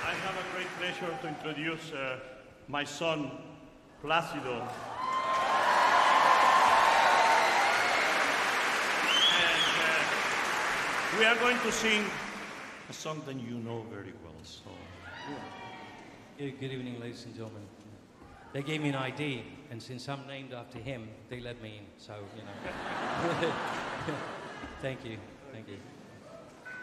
I have a great pleasure to introduce my son, Plácido. And we are going to sing a song that you know very well. So, Good evening, ladies and gentlemen. They gave me an ID, and since I'm named after him, they let me in. So, you know. Thank you. Thank you.